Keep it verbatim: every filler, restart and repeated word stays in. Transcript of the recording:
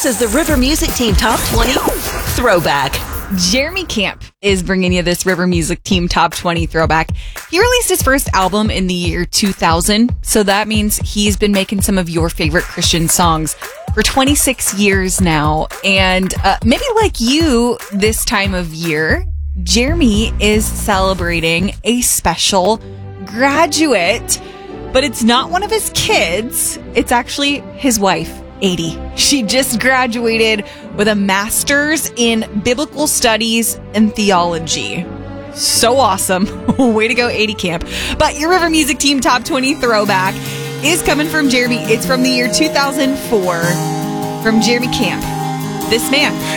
This is the River Music Team Top twenty Throwback. Jeremy Camp is bringing you this River Music Team Top twenty Throwback. He released his first album in the year two thousand, so that means he's been making some of your favorite Christian songs for twenty-six years now. And uh, maybe like you this time of year, Jeremy is celebrating a special graduate, but it's not one of his kids. It's actually his wife, Adi. She just graduated with a master's in biblical studies and theology. So awesome. Way to go, Adi Camp. But your River Music Team Top twenty Throwback is coming from Jeremy. It's from the year two thousand four from Jeremy Camp. This man.